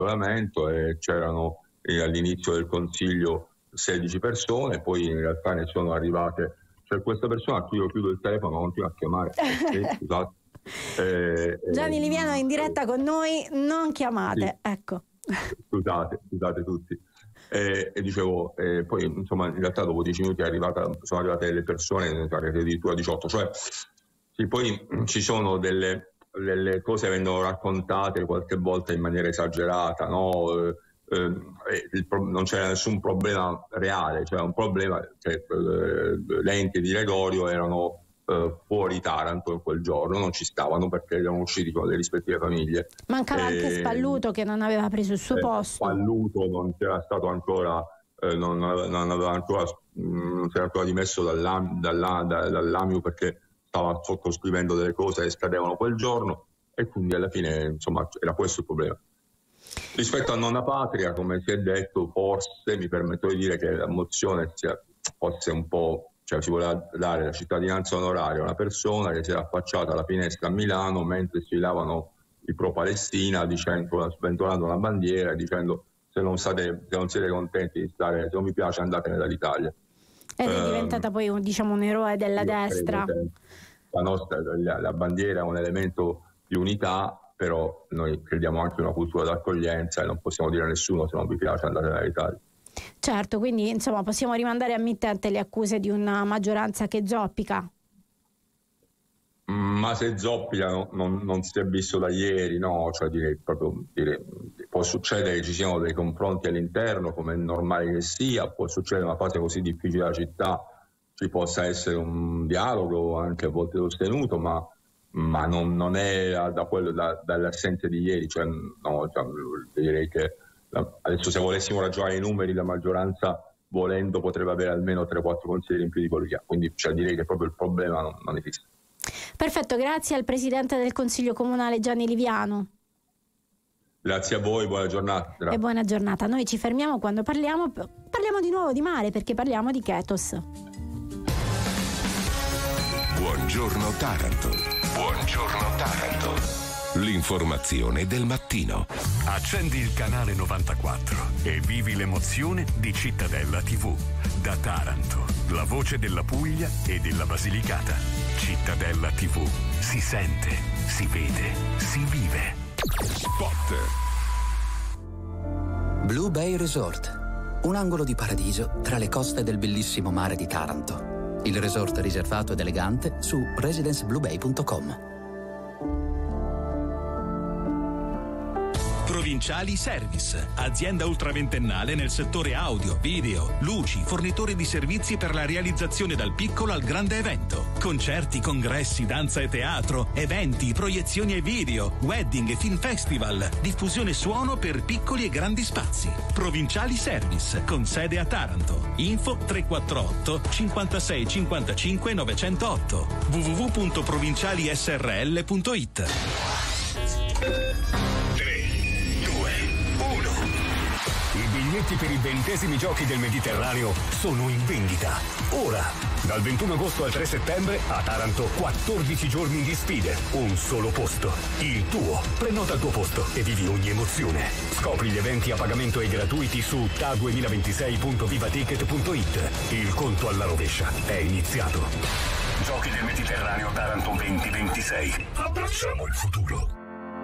isolamento e c'erano all'inizio del consiglio 16 persone, poi in realtà ne sono arrivate, cioè questa persona a cui io chiudo il telefono continua a chiamare. Scusate. Gianni Liviano è in diretta con noi, non chiamate, sì. Ecco. Scusate tutti. E dicevo, poi insomma in realtà dopo 10 minuti sono arrivate delle persone, addirittura 18, cioè sì, poi ci sono delle cose che vengono raccontate qualche volta in maniera esagerata, no? Non c'era nessun problema reale, cioè un problema, l'ente di Gregorio erano fuori Taranto in quel giorno, non ci stavano perché erano usciti con le rispettive famiglie. Mancava anche Spalluto che non aveva preso il suo posto. Spalluto non c'era stato ancora, non si era ancora dimesso dall'AMIU perché stava sottoscrivendo delle cose che scadevano quel giorno, e quindi alla fine insomma era questo il problema. Rispetto a Nonna Patria, come si è detto, forse mi permetto di dire che la mozione fosse un po', cioè si voleva dare la cittadinanza onoraria a una persona che si era affacciata alla finestra a Milano mentre sfilavano i pro-Palestina, sventolando una bandiera e dicendo se non siete contenti di stare, se non vi piace andatene dall'Italia. Ed è diventata poi un eroe della destra. La bandiera è un elemento di unità, però noi crediamo anche in una cultura d'accoglienza e non possiamo dire a nessuno se non vi piace andare dall'Italia. Certo, quindi insomma possiamo rimandare a mittente le accuse di una maggioranza che zoppica. Ma se zoppica non si è visto da ieri, no? Cioè può succedere che ci siano dei confronti all'interno, come è normale che sia, può succedere in una fase così difficile della città, ci possa essere un dialogo anche a volte sostenuto, ma non è dall'assenza di ieri, direi che adesso se volessimo ragionare i numeri, la maggioranza volendo potrebbe avere almeno 3-4 consiglieri in più di quello che ha, quindi direi che proprio il problema non esiste. Perfetto, grazie al Presidente del Consiglio Comunale Gianni Liviano. Grazie a voi, buona giornata. Grazie. E buona giornata. Noi ci fermiamo quando parliamo di nuovo di mare, perché parliamo di Ketos. Buongiorno Taranto. Buongiorno Taranto. L'informazione del mattino. Accendi il canale 94 e vivi l'emozione di Cittadella TV. Da Taranto, la voce della Puglia e della Basilicata. Cittadella TV. Si sente, si vede, si vive. Spot. Blue Bay Resort. Un angolo di paradiso tra le coste del bellissimo mare di Taranto. Il resort riservato ed elegante su residencebluebay.com. Provinciali Service, azienda ultraventennale nel settore audio, video, luci, fornitore di servizi per la realizzazione dal piccolo al grande evento. Concerti, congressi, danza e teatro, eventi, proiezioni e video, wedding e film festival, diffusione suono per piccoli e grandi spazi. Provinciali Service, con sede a Taranto. Info 348 56 55 908 www.provincialisrl.it. I biglietti per i 20esimi giochi del Mediterraneo sono in vendita. Ora, dal 21 agosto al 3 settembre, a Taranto 14 giorni di sfide, un solo posto, il tuo. Prenota il tuo posto e vivi ogni emozione. Scopri gli eventi a pagamento e gratuiti su ta2026.vivaticket.it. Il conto alla rovescia è iniziato. Giochi del Mediterraneo Taranto 2026. Abbracciamo il futuro.